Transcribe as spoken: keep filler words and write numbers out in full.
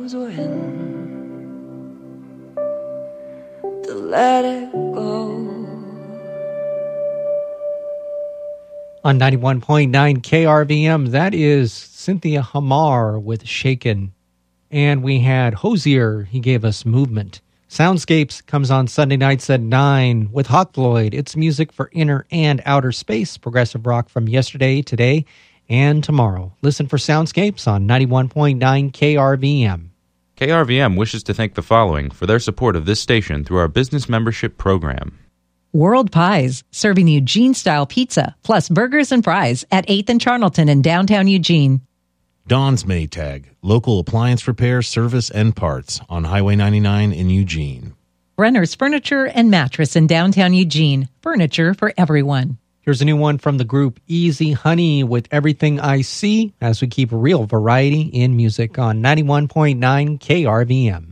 knows when to let it go. On ninety-one point nine K R V M, that is Cynthia Hamar with Shaken. And we had Hosier, he gave us Movement. Soundscapes comes on Sunday nights at nine with Hawk Floyd. It's music for inner and outer space, progressive rock from yesterday, today, and tomorrow. Listen for Soundscapes on ninety-one point nine K R V M. K R V M wishes to thank the following for their support of this station through our business membership program. World Pies, serving Eugene-style pizza, plus burgers and fries at eighth and Charnelton in downtown Eugene. Dawn's Maytag, local appliance repair, service, and parts on Highway ninety-nine in Eugene. Brenner's Furniture and Mattress in downtown Eugene. Furniture for everyone. Here's a new one from the group Easy Honey with Everything I See, as we keep real variety in music on ninety-one point nine K R V M.